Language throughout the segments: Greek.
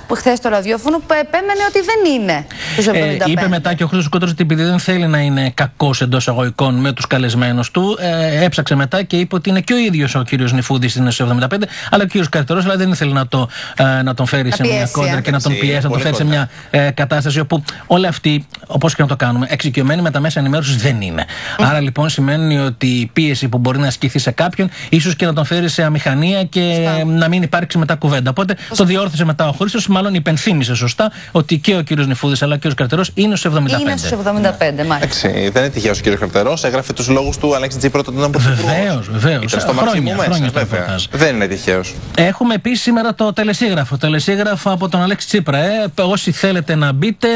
που χθες στο ραδιόφωνο που επέμενε ότι δεν είναι τους 75. Είπε μετά και ο Χρήστος Κότρος ότι επειδή δεν θέλει να είναι κακός εντός αγωγικών με τους καλεσμένους του, έψαξε μετά και είπε ότι είναι και ο ίδιος ο κύριος Νιφούδης είναι στους 75, αλλά ο κύριος Καρτερός, αλλά δεν ήθελε να τον φέρει σε μια κόντρα και να τον πιέσει, να τον φέρει σε μια κατάσταση όπου όλοι αυτοί, όπως και να το κάνουμε, εξοικειωμένοι με τα μέσα ενημέρωσης δεν είναι. Άρα λοιπόν σημαίνει ότι η πίεση που μπορεί να ασκηθεί σε κάποιον, ίσως και να τον φέρει σε αμηχανία και να μην υπάρξει μετά κουβέντα. Οπότε το διόρθωσε μετά ο Χρήστος, μάλλον υπενθύμησε σωστά ότι και ο κύριος Νιφούδης αλλά και ο κύριος Καρτερός είναι στους 75. Είναι στους 75, μάλιστα. Δεν είναι τυχαίος ο κύριος Καρτερός, έγραφε τους λόγους του Αλέξη Τσίπρα όταν ήταν πρωθυπουργός. Βεβαίως. Χρόνια δεν είναι τυχαίος. Έχουμε επίσης σήμερα το τελεσίγραφο. Τελεσίγραφο από τον Αλέξη Τσίπρα. Όσοι θέλετε να μπείτε,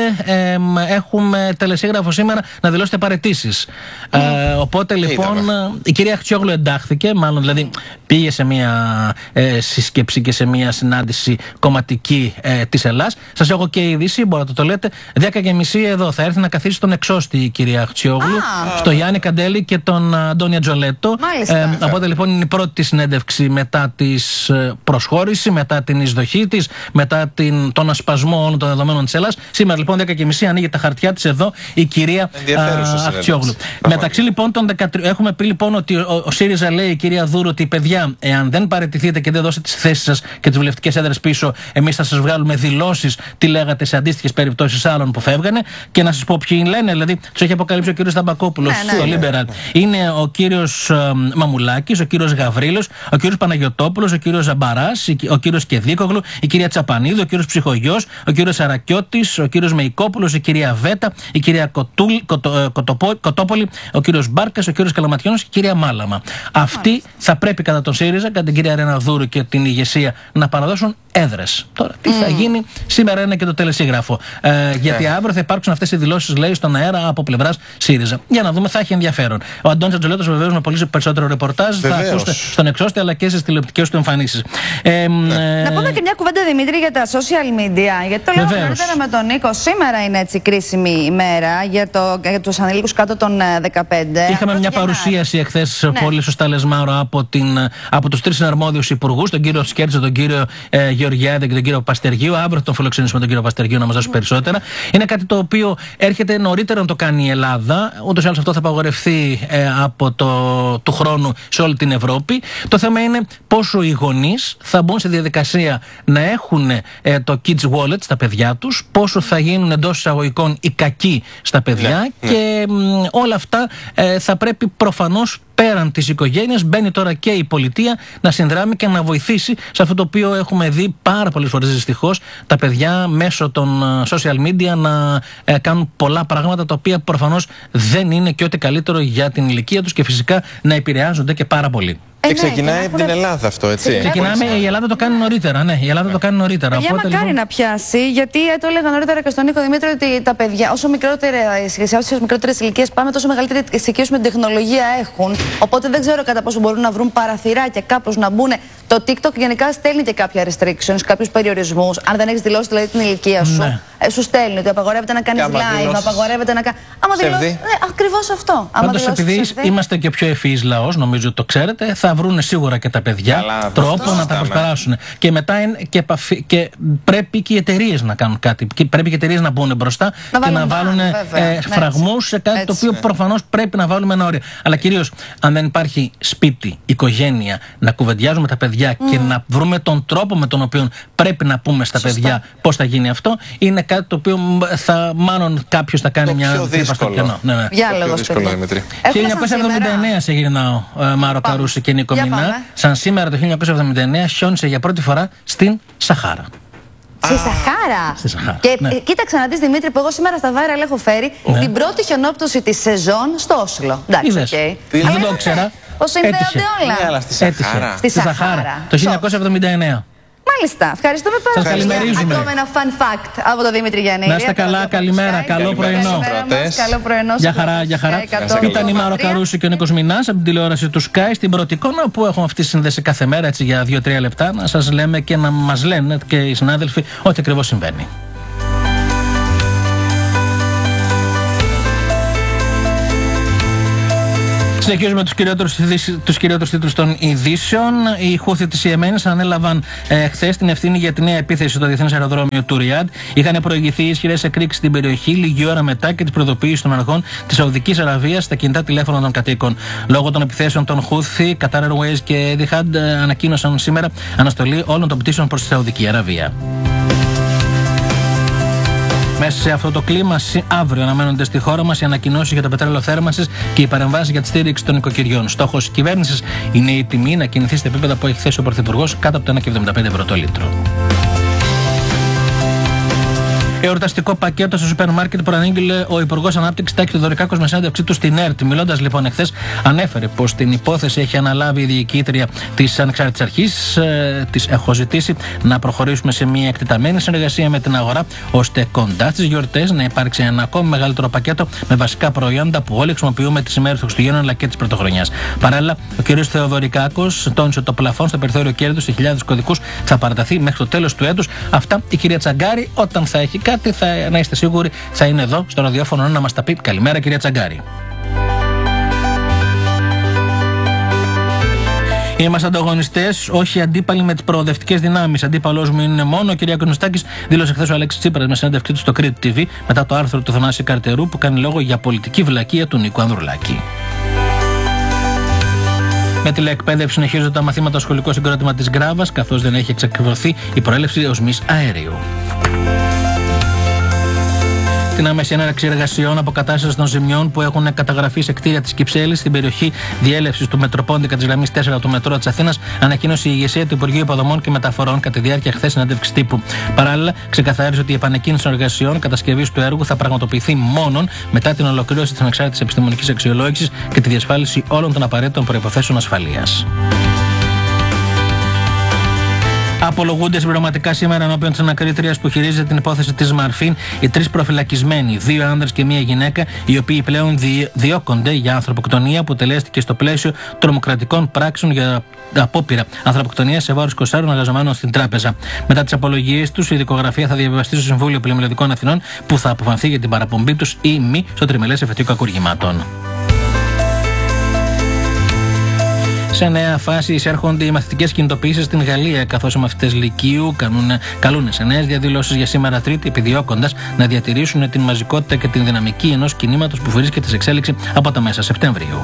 έχουμε τελεσίγραφο σήμερα να δηλώσετε παραιτήσεις. Οπότε λοιπόν η κυρία Αχτσιόγλου εντάχθηκε, μάλλον δηλαδή πήγε σε μια σύσκεψη και σε μια συνάντηση κομματική της Ελλάς. Σας έχω και είδηση, μπορείτε να το λέτε. 10:30 εδώ θα έρθει να καθίσει στον εξώστη η κυρία Αχτσιόγλου, στο Γιάννη Καντέλη και τον Αντώνια Τζολέτο. Οπότε λοιπόν είναι η πρώτη της συνέντευξη μετά της προσχώρηση, μετά την εισδοχή της, μετά τον ασπασμό όλων των δεδομένων της Ελλάς. Σήμερα λοιπόν 10:30 ανοίγει τα χαρτιά της εδώ η κυρία Αχτσιόγλου. Μεταξύ λοιπόν των 13, έχουμε πει λοιπόν ότι ο ΣΥΡΙΖΑ λέει, η κυρία Δούρου, ότι παιδιά, εάν δεν παραιτηθείτε και δεν δώσετε τις θέσεις σας και τις βουλευτικές έδρες πίσω, εμείς θα σας βγάλουμε δηλώσεις τι λέγατε σε αντίστοιχες περιπτώσεις άλλων που φεύγανε. Και να σας πω ποιοι λένε, δηλαδή τους έχει αποκαλύψει ο κύριος Ταμπακόπουλος, το Λίμπεραλ. Είναι ο κύριος Μαμουλάκης, ο κύριος Γαβρίλος, ο κύριος Παναγιωτόπουλος, ο κύριος Ζαμπαράς, ο κύριος Κεδίκογλου, η κυρία Τσαπανίδου, ο κύριος Ψυχογιός, ο κύριος Αρακιώτης, ο κύριος Μεϊκόπουλος, η κυρία Βέτα, η κυρία Κοτόπολη, ο κύριος Μπάρκας, ο κύριος Καλαματιώνος και η κυρία Μάλαμα. Αυτοί θα πρέπει κατά τον ΣΥΡΙΖΑ, κατά την κυρία Ρένα Δούρου και την ηγεσία να παραδώσουν έδρες. Τώρα τι θα γίνει, σήμερα είναι και το τελεσίγραφο. Γιατί αύριο θα υπάρξουν αυτές οι δηλώσεις, λέει, στον αέρα από πλευράς ΣΥΡΙΖΑ. Για να δούμε, θα έχει ενδιαφέρον. Ο Αντώνης Ατζολέτος βεβαίως με πολύ περισσότερο ρεπορτάζ θα ακούσετε στον εξώστη αλλά και στις τηλεοπτικές του εμφανίσεις. Να πούμε και μια κουβέντα, Δημήτρη, για τα social media. Γιατί το λέω νωρίτερα με τον Νίκο. Σήμερα είναι έτσι κρίσιμη ημέρα για τους ανηλίκους κάτω των 15. Είχαμε μια παρουσίαση εχθές, πολύ σωστά λες, Μάρο, από τους τρεις συναρμόδιους υπουργούς, τον κύριο Σκέρτζο, τον κύριο Γεωργιάδη και τον κύριο Παστεργίου. Αύριο τον φιλοξενήσουμε τον κύριο Παστεργίου να μας δώσει περισσότερα. Είναι κάτι το οποίο έρχεται νωρίτερα να το κάνει η Ελλάδα. Ούτως ή άλλως αυτό θα απαγορευτεί από του χρόνου σε όλη την Ευρώπη. Το θέμα είναι πόσο οι γονείς θα μπουν σε διαδικασία να έχουν το kids wallet στα παιδιά τους, πόσο θα γίνουν εντός εισαγωγικών οι κακοί στα παιδιά και όλα αυτά θα πρέπει προφανώς πέραν της οικογένειας, μπαίνει τώρα και η πολιτεία να συνδράμει και να βοηθήσει σε αυτό το οποίο έχουμε δει πάρα πολλές φορές δυστυχώς, τα παιδιά μέσω των social media να κάνουν πολλά πράγματα τα οποία προφανώς δεν είναι και ό,τι καλύτερο για την ηλικία τους και φυσικά να επηρεάζονται και πάρα πολύ. Και ξεκινάει από την Ελλάδα αυτό, έτσι. Ξεκινάμε, η Ελλάδα το κάνει νωρίτερα. Ναι, η Ελλάδα το κάνει νωρίτερα. Παιδιά, μακάρι λοιπόν να πιάσει, γιατί το έλεγα νωρίτερα και στον Νίκο Δημήτρη ότι τα παιδιά, όσο μικρότερες ηλικίες πάμε, τόσο μεγαλύτερη εξοικείωση με την τεχνολογία έχουν. Οπότε δεν ξέρω κατά πόσο μπορούν να βρουν παραθυράκια κάπως να μπουν. Το TikTok γενικά στέλνει και κάποια restrictions, κάποιους περιορισμούς. Αν δεν έχεις δηλώσει δηλαδή την ηλικία σου, σου στέλνει ότι απαγορεύεται να κάνεις live, απαγορεύεται να κάνεις. Άμα δηλώσει. Ακριβώς αυτό. Πάντως, επειδή είμαστε και πιο ευφυής λαός, νομίζω το ξέρετε, θα βρουν σίγουρα και τα παιδιά τρόπο να τα προσπεράσουν. Και μετά και πρέπει και οι εταιρείες να κάνουν κάτι. Και πρέπει και οι εταιρείες να μπουν μπροστά και να βάλουν φραγμούς σε κάτι το οποίο προφανώς πρέπει να βάλουμε ένα όριο. Αλλά κυρίως, αν δεν υπάρχει σπίτι, οικογένεια, να κουβεντιάζουμε τα παιδιά και να βρούμε τον τρόπο με τον οποίο πρέπει να πούμε στα παιδιά πώς θα γίνει αυτό, είναι κάτι το οποίο μάλλον κάποιος θα κάνει μια τρύπα στο κενό. Διάλογος, Δημήτρη. 1979 σε γυρνάω, Μάρο Καρούση και Νίκο Μινά. Σαν σήμερα το 1979 χιόνισε για πρώτη φορά στην Σαχάρα. Στη Σαχάρα. Στη Σαχάρα. Και κοίταξε να δεις, Δημήτρη, που εγώ σήμερα στα Viral έχω φέρει την πρώτη χιονόπτωση της σεζόν στο Όσλο. Εντάξει, δεν το ήξερα. Πώς συνδέονται όλα. Στη Σαχάρα. Το 1979. Μάλιστα. Ευχαριστούμε πάρα πολύ. Καλημερίζουμε. Ακόμα ένα fun fact από τον Δημήτρη Γιαννίδη. Να είστε καλά, καλημέρα, καλό πρωινό. Καλό πρωινό. Γεια χαρά, γεια χαρά. Ήταν η Μάρο Καρούση και ο Νίκος Μινάς από την τηλεόραση του Sky στην πρώτη εικόνα που έχουμε αυτή τη σύνδεση κάθε μέρα έτσι για 2-3 λεπτά να σας λέμε και να μας λένε και οι συνάδελφοι ό,τι ακριβώς συμβαίνει. Συνεχίζουμε τους κυριότερους τίτλους των ειδήσεων. Οι Χούθι της Ιεμένης ανέλαβαν χθες την ευθύνη για τη νέα επίθεση στο διεθνές αεροδρόμιο του Ριάντ. είχαν προηγηθεί ισχυρές εκρήξεις στην περιοχή λίγη ώρα μετά και τις προειδοποιήσεις των αρχών της Σαουδικής Αραβίας στα κινητά τηλέφωνα των κατοίκων. Λόγω των επιθέσεων των Χούθι, Qatar Airways και Etihad ανακοίνωσαν σήμερα αναστολή όλων των πτήσεων προς τη Σαουδική Αραβία. Μέσα σε αυτό το κλίμα, αύριο αναμένονται στη χώρα μας οι ανακοινώσεις για το πετρέλαιο θέρμανσης και οι παρεμβάσεις για τη στήριξη των οικοκυριών. Στόχος της κυβέρνησης είναι η τιμή να κινηθεί στα επίπεδα που έχει θέσει ο Πρωθυπουργός, κάτω από το 1,75 ευρώ το λίτρο. Εορταστικό πακέτο στο σούπερ μάρκετ προανήγγειλε ο Υπουργός Ανάπτυξης Τάκης Θεοδωρικάκος με συνέντευξή του στην ΕΡΤ. Μιλώντας λοιπόν εχθές, ανέφερε πως την υπόθεση έχει αναλάβει η διοικήτρια της Ανεξάρτητης Αρχής. Της έχω ζητήσει να προχωρήσουμε σε μια εκτεταμένη συνεργασία με την αγορά, ώστε κοντά στις γιορτές να υπάρξει ένα ακόμη μεγαλύτερο πακέτο με βασικά προϊόντα που όλοι χρησιμοποιούμε τις ημέρες των Χριστουγέννων αλλά και της Πρωτοχρονιάς. Παράλληλα, ο κ. Θεοδωρικάκος τόνισε το πλαφόν στο περιθώριο κέρδους σε χιλιάδες κωδικούς θα παραταθεί μέχρι το τέλος του έτους. Αυτά η κυρία Τσαγκάρη, όταν θα έχει κάτι, να είστε σίγουροι, θα είναι εδώ στο ραδιόφωνο να μας τα πει. Καλημέρα, κυρία Τσαγκάρη. Είμαστε ανταγωνιστές, όχι αντίπαλοι με τις προοδευτικές δυνάμεις. Αντίπαλος μου είναι μόνο ο κ. Κωνστάκης, δήλωσε χθες ο Αλέξης Τσίπρας με συνέντευξή του στο Crete TV μετά το άρθρο του Θανάση Καρτερού που κάνει λόγο για πολιτική βλακεία του Νίκου Ανδρουλάκη. Με τηλεεκπαίδευση συνεχίζονται τα μαθήματα στο σχολικό συγκρότημα της Γκράβας, καθώς δεν έχει εξακριβωθεί η προέλευση οσμής αερίου. Την άμεση έναρξη εργασιών αποκατάστασης των ζημιών που έχουν καταγραφεί σε κτίρια της Κυψέλης στην περιοχή διέλευσης του Μετροπόντικα της γραμμής 4 του Μετρό της Αθήνας, ανακοίνωσε η ηγεσία του Υπουργείου Υποδομών και Μεταφορών κατά τη διάρκεια χθες συνέντευξης τύπου. Παράλληλα, ξεκαθάρισε ότι η επανεκκίνηση των εργασιών κατασκευής του έργου θα πραγματοποιηθεί μόνον μετά την ολοκλήρωση της ανεξάρτητης επιστημονικής αξιολόγησης και τη διασφάλιση όλων των απαραίτητων προϋποθέσεων ασφαλείας. Απολογούνται συμπληρωματικά σήμερα ενώπιον της ανακρίτριας που χειρίζεται την υπόθεση της Μαρφίν οι τρεις προφυλακισμένοι, 2 άνδρες και 1 γυναίκα, οι οποίοι πλέον διώκονται για ανθρωποκτονία που τελέστηκε στο πλαίσιο τρομοκρατικών πράξεων για απόπειρα ανθρωποκτονία σε βάρος 24 εργαζομένων στην τράπεζα. Μετά τις απολογίες τους, η δικογραφία θα διαβιβαστεί στο Συμβούλιο Πλημμυλωτικών Αθηνών που θα αποφανθεί για την παραπομπή τους ή μη στο τριμελές εφετείο κακουργημάτων. Σε νέα φάση εισέρχονται οι μαθητικές κινητοποιήσεις στην Γαλλία, καθώς οι μαθητές Λυκείου καλούν σε νέες διαδηλώσεις για σήμερα Τρίτη, επιδιώκοντας να διατηρήσουν την μαζικότητα και την δυναμική ενός κινήματος που βρίσκεται σε εξέλιξη από τα μέσα Σεπτεμβρίου.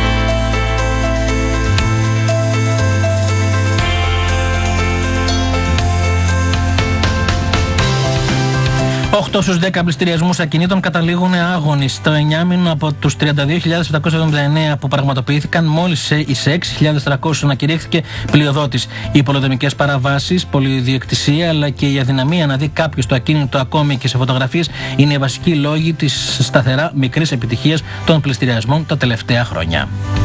8 στους 10 πληστηριασμούς ακινήτων καταλήγουν άγονοι στο 9μηνο από τους 32.779 που πραγματοποιήθηκαν. Μόλις σε 6.300 ανακηρύχθηκε πλειοδότης. Οι πολυδομικές παραβάσεις, πολυδιοκτησία αλλά και η αδυναμία να δει κάποιος το ακίνητο ακόμη και σε φωτογραφίες είναι οι βασικοί λόγοι της σταθερά μικρής επιτυχίας των πληστηριασμών τα τελευταία χρόνια.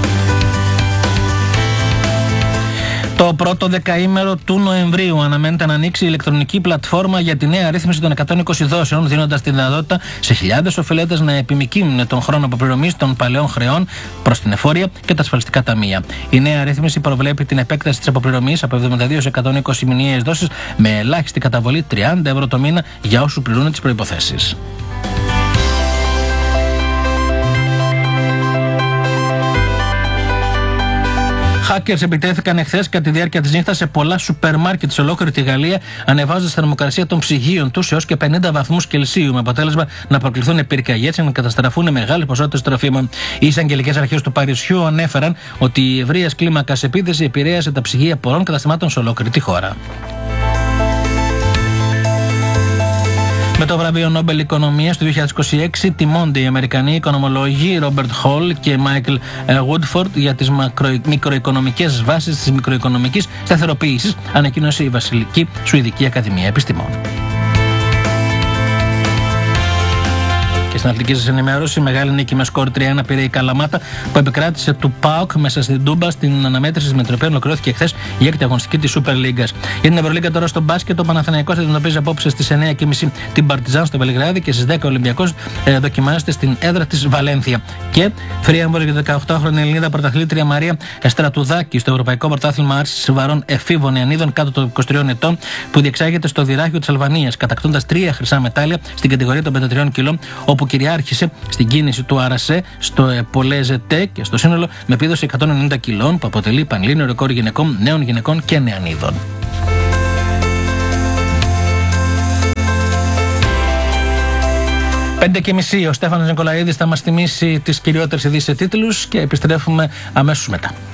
Το πρώτο δεκαήμερο του Νοεμβρίου αναμένεται να ανοίξει η ηλεκτρονική πλατφόρμα για τη νέα ρύθμιση των 120 δόσεων, δίνοντας τη δυνατότητα σε χιλιάδες οφειλέτες να επιμικρύνουν τον χρόνο αποπληρωμής των παλαιών χρεών προς την εφορία και τα ασφαλιστικά ταμεία. Η νέα ρύθμιση προβλέπει την επέκταση της αποπληρωμής από 72 σε 120 μηνιαίες δόσεις με ελάχιστη καταβολή 30 ευρώ το μήνα για όσους πληρούν τις προϋποθέσεις. Hackers επιτέθηκαν εχθές κατά τη διάρκεια της νύχτας σε πολλά σούπερ μάρκετ σε ολόκληρη τη Γαλλία, ανεβάζοντας τη θερμοκρασία των ψυγείων τους έως και 50 βαθμούς Κελσίου, με αποτέλεσμα να προκληθούν πυρκαγιές και να καταστραφούν μεγάλες ποσότητες τροφίμων. Οι εισαγγελικές αρχές του Παρισιού ανέφεραν ότι η ευρείας κλίμακας επίθεση επηρέασε τα ψυγεία πολλών καταστημάτων σε ολόκληρη τη χώρα. Με το βραβείο Νόμπελ Οικονομίας του 2026 τιμώνται οι Αμερικανοί οικονομολόγοι Ρόμπερτ Χολ και Μάικλ Γουντφόρντ για τις μικροοικονομικές βάσεις της μικροοικονομικής σταθεροποίησης, ανακοίνωσε η Βασιλική Σουηδική Ακαδημία Επιστημών. Και στην αθλητική σας ενημέρωση, μεγάλη νίκη με σκορ 3-1 πήρε η Καλαμάτα που επικράτησε του ΠΑΟΚ μέσα στην Τούμπα στην αναμέτρηση με την οποία ολοκληρώθηκε χθες η 6η αγωνιστική της Super League. Για την Ευρωλίγκα τώρα στο μπάσκετ, ο Παναθηναϊκός θα αντιμετωπίζει απόψε στις 9:30 την Παρτιζάν στο Βελιγράδι και στις 10 ο Ολυμπιακός δοκιμάζεται στην έδρα της Βαλένθια. Και φρίαμβολο για 18χρονη Ελληνίδα πρωταθλήτρια Μαρία Στρατουδάκη στο Ευρωπαϊκό Πρωτάθλημα Άρσης Βαρών Εφήβων Νεανίδων κάτω των 23 ετών που διεξάγεται στο Δυράχιο της Αλβανίας, κατακτώντας 3 χρυσά μετάλλια στην κατηγορία των 53 κιλών, όπου όπου κυριάρχησε στην κίνηση του Αρασέ στο Πολέζετε και στο σύνολο με επίδοση 190 κιλών, που αποτελεί πανελλήνιο ρεκόρ γυναικών, νέων γυναικών και νεανίδων. 5:30 ο Στέφανος Νικολαίδης θα μας θυμίσει τις κυριότερες ειδήσεις σε τίτλους και επιστρέφουμε αμέσως μετά.